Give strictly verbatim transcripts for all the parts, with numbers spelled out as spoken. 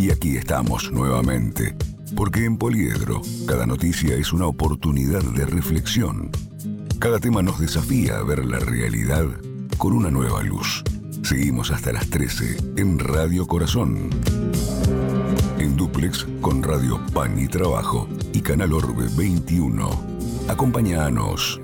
Y aquí estamos nuevamente, porque en Poliedro cada noticia es una oportunidad de reflexión. Cada tema nos desafía a ver la realidad con una nueva luz. Seguimos hasta las trece en Radio Corazón. En dúplex con Radio Pan y Trabajo y Canal Orbe veintiuno. Acompáñanos.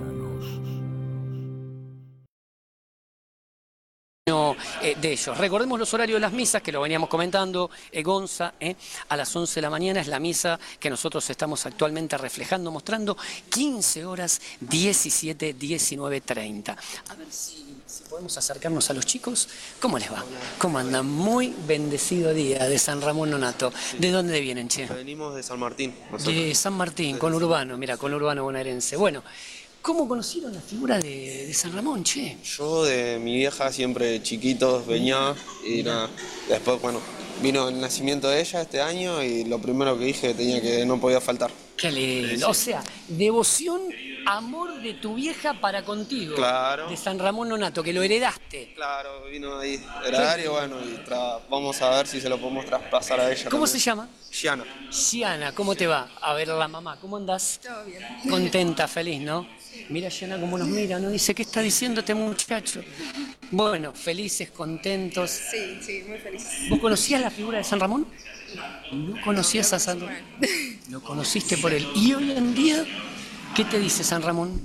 Eh, de ellos. Recordemos los horarios de las misas que lo veníamos comentando, eh, Gonza, eh, a las once de la mañana es la misa que nosotros estamos actualmente reflejando, mostrando quince horas, diecisiete, diecinueve, treinta. A ver si, si podemos acercarnos a los chicos. ¿Cómo les va? ¿Cómo andan? Muy bendecido día de San Ramón Nonato. ¿De dónde vienen, che? Venimos de San Martín. Nosotros. De San Martín, con Urbano, mira, con Urbano bonaerense. Bueno, ¿cómo conocieron la figura de, de San Ramón, che? Yo de mi vieja siempre chiquitos venía y nada, después bueno, vino el nacimiento de ella este año y lo primero que dije tenía que no podía faltar. Qué lindo, o sea, devoción, amor de tu vieja para contigo. Claro. De San Ramón Nonato, que lo heredaste. Claro, vino ahí heredario, bueno, y tra- vamos a ver si se lo podemos traspasar a ella. ¿Cómo también. se llama? Gianna. Gianna, ¿cómo te va? A ver la mamá, ¿cómo andás? Todo bien. Contenta, feliz, ¿no? Mira Gianna cómo nos mira, ¿no? Dice, ¿qué está diciendo este muchacho? Bueno, felices, contentos. Sí, sí, muy feliz. ¿Vos conocías la figura de San Ramón? ¿No conocías a San Ramón? Lo conociste por él. ¿Y hoy en día qué te dice San Ramón?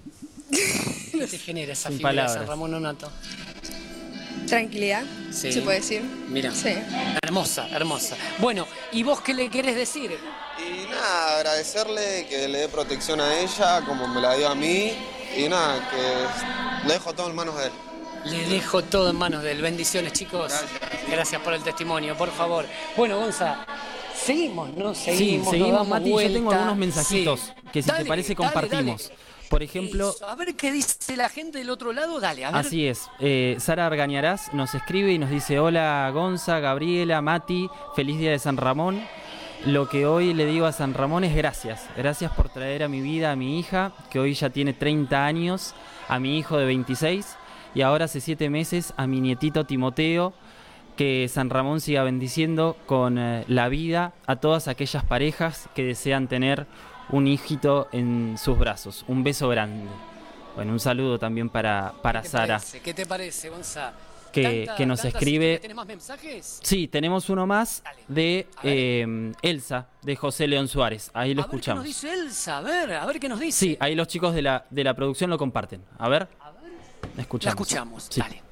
¿Qué te genera esa Sin figura palabras. de San Ramón Nonato? Tranquilidad, Sí. se puede decir. Mira, Sí. hermosa, hermosa. Bueno, ¿y vos qué le querés decir? Y nada, agradecerle que le dé protección a ella como me la dio a mí y nada, que le dejo todo en manos de él. Le dejo todo en manos de él. Bendiciones, chicos. Gracias. Gracias por el testimonio, por favor. Bueno, Gonza, seguimos, ¿no? Sí, Seguimos, nos seguimos, damos Mati. vuelta. Yo tengo algunos mensajitos Sí. que si Dale, te parece dale, compartimos. dale. Por ejemplo, Eso, a ver qué dice la gente del otro lado. Dale, a ver. así es, eh, Sara Argañarás nos escribe y nos dice: hola Gonza, Gabriela, Mati, feliz día de San Ramón. Lo que hoy le digo a San Ramón es gracias. Gracias por traer a mi vida a mi hija, que hoy ya tiene treinta años, a mi hijo de veintiséis y ahora hace siete meses a mi nietito Timoteo. Que San Ramón siga bendiciendo con eh, la vida a todas aquellas parejas que desean tener un hijito en sus brazos. Un beso grande. Bueno, un saludo también para, para ¿Qué te Sara, parece? ¿Qué te parece, Gonza? que, Tanta- que nos tanta escribe. así, ¿tenés más mensajes? Sí, tenemos uno más Dale. de A ver. eh, Elsa, de José León Suárez. Ahí lo a ver escuchamos. qué nos dice Elsa, a ver, a ver qué nos dice. Sí, ahí los chicos de la, de la producción lo comparten. A ver, A ver, escuchamos. la escuchamos, Sí. dale.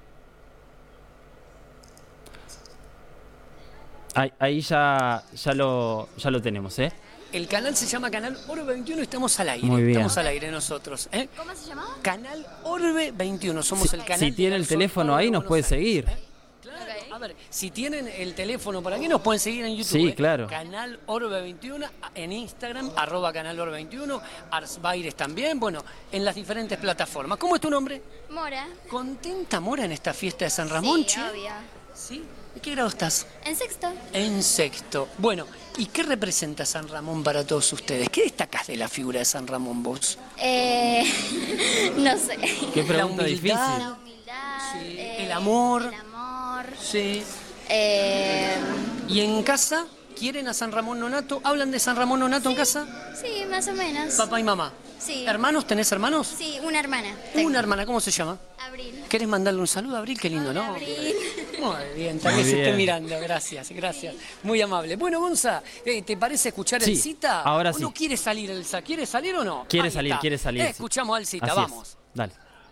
Ahí, ahí ya, ya, lo, ya lo tenemos, ¿eh? El canal se llama Canal Orbe veintiuno y estamos al aire. Muy bien. Estamos al aire nosotros. ¿eh? ¿Cómo se llamaba? Canal Orbe veintiuno. Somos Si- el canal. si de tiene el Garzón teléfono Orbe ahí, de nos Buenos puede Aires, seguir. ¿eh? Claro. A ver, si tienen el teléfono por aquí, nos pueden seguir en YouTube. Sí, ¿eh? claro. Canal Orbe veintiuno, en Instagram, arroba Canal Orbe veintiuno, Ars Baires también, bueno, en las diferentes plataformas. ¿Cómo es tu nombre? Mora. ¿Contenta, Mora, en esta fiesta de San Ramón, Sí, che? obvio. ¿Sí? ¿En qué grado estás? En sexto. En sexto. Bueno, ¿y qué representa San Ramón para todos ustedes? ¿Qué destacás de la figura de San Ramón vos? Eh, no sé. Qué pregunta humildad. difícil. La humildad. Sí, eh, el amor. El amor. Sí. Eh, ¿Y en casa quieren a San Ramón Nonato? ¿Hablan de San Ramón Nonato en casa? sí, más o menos. Papá y mamá. Sí. ¿Hermanos? ¿Tenés hermanos? Sí, una hermana. tengo. Una hermana, ¿cómo se llama? Abril. ¿Querés mandarle un saludo a Abril? Qué lindo, Hola, ¿no? Abril. Muy bien, tal Muy vez esté bien. mirando. Gracias, gracias. Muy amable. Bueno, Gonza, eh, ¿te parece escuchar Sí, el cita? ahora ¿O sí. no quiere salir Elsa? ¿Quiere salir o no? Quiere Ahí salir, está. quiere salir, Eh, sí. escuchamos al cita, Así es. vamos. Dale.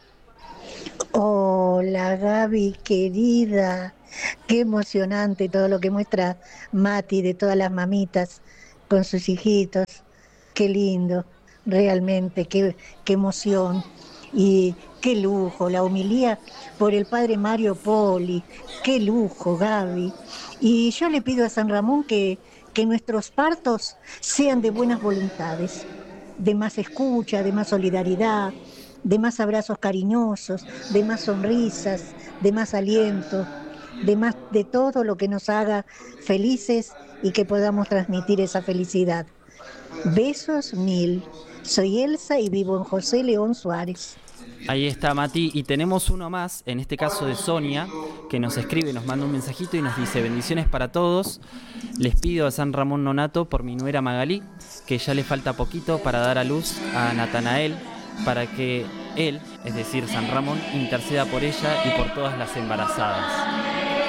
Hola Gaby, querida. Qué emocionante todo lo que muestra Mati de todas las mamitas con sus hijitos. Qué lindo, realmente, qué, qué emoción y qué lujo, la homilía por el padre Mario Poli. Qué lujo, Gaby. Y yo le pido a San Ramón que, que nuestros partos sean de buenas voluntades, de más escucha, de más solidaridad, de más abrazos cariñosos, de más sonrisas, de más aliento, de más de todo lo que nos haga felices y que podamos transmitir esa felicidad. Besos mil. Soy Elsa y vivo en José León Suárez. Ahí está, Mati. Y tenemos uno más, en este caso de Sonia, que nos escribe, nos manda un mensajito y nos dice: bendiciones para todos. Les pido a San Ramón Nonato por mi nuera Magalí, que ya le falta poquito para dar a luz a Natanael, para que él, es decir, San Ramón, interceda por ella y por todas las embarazadas.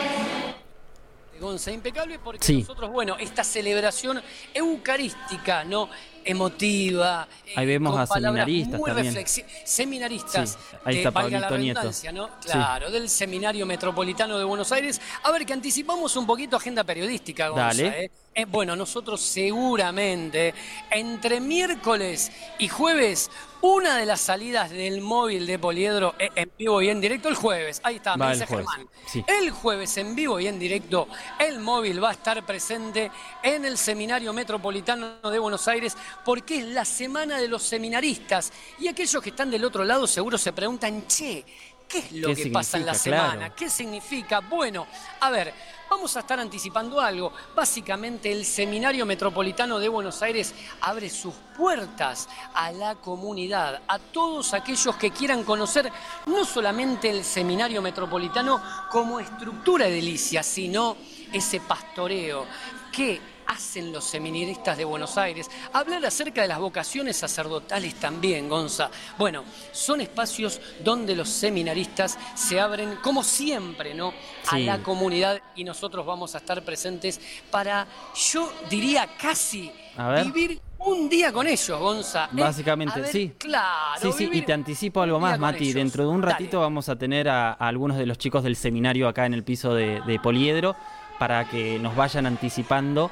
Gonza, impecable, porque sí. nosotros, bueno, esta celebración eucarística, ¿no? Emotiva. Ahí vemos con a seminaristas muy también. Seminaristas, Sí, ahí está de, valga la Pablito Nieto. redundancia, ¿no? Claro, sí. Del Seminario Metropolitano de Buenos Aires. A ver, que anticipamos un poquito agenda periodística, Gonza. Dale. ¿eh? Eh, bueno, nosotros seguramente entre miércoles y jueves, una de las salidas del móvil de Poliedro eh, en vivo y en directo, el jueves. Ahí está, me dice Germán. Sí. El jueves en vivo y en directo, el móvil va a estar presente en el Seminario Metropolitano de Buenos Aires, porque es la semana de los seminaristas. Y aquellos que están del otro lado seguro se preguntan, che, ¿qué es lo que pasa en la semana? Claro. ¿Qué significa? Bueno, a ver, vamos a estar anticipando algo. Básicamente, el Seminario Metropolitano de Buenos Aires abre sus puertas a la comunidad, a todos aquellos que quieran conocer no solamente el Seminario Metropolitano como estructura edilicia, sino ese pastoreo que hacen los seminaristas de Buenos Aires, hablar acerca de las vocaciones sacerdotales también, Gonza. Bueno, son espacios donde los seminaristas se abren, como siempre, ¿no? A sí. la comunidad, y nosotros vamos a estar presentes para, yo diría casi, vivir un día con ellos, Gonza. ¿eh? Básicamente, ver, sí. Claro. Sí, sí, y te anticipo algo más, Mati. Ellos. Dentro de un ratito Dale. vamos a tener a, a algunos de los chicos del seminario acá en el piso de, de Poliedro, para que nos vayan anticipando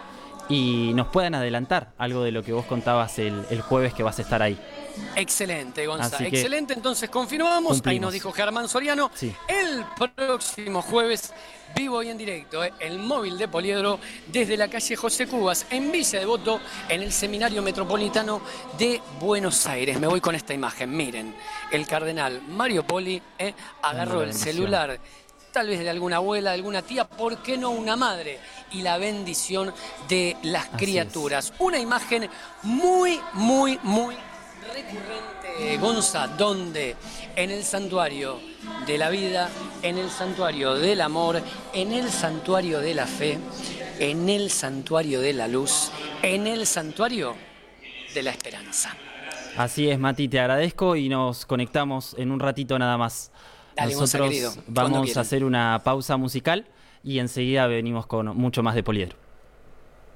y nos puedan adelantar algo de lo que vos contabas el, el jueves que vas a estar ahí. Excelente, Gonza. Excelente, entonces confirmamos. Cumplimos. Ahí nos dijo Germán Soriano. Sí. El próximo jueves, vivo y en directo, ¿eh? El móvil de Poliedro desde la calle José Cubas, en Villa Devoto, en el Seminario Metropolitano de Buenos Aires. Me voy con esta imagen. Miren, el cardenal Mario Poli ¿eh? agarró el celular, tal vez de alguna abuela, de alguna tía, ¿por qué no una madre? Y la bendición de las Así criaturas. Es. Una imagen muy, muy, muy recurrente, Gonza, donde en el santuario de la vida, en el santuario del amor, en el santuario de la fe, en el santuario de la luz, en el santuario de la esperanza. Así es, Mati, te agradezco y nos conectamos en un ratito nada más. Dale, Nosotros Gonza, vamos a hacer una pausa musical y enseguida venimos con mucho más de Poliedro.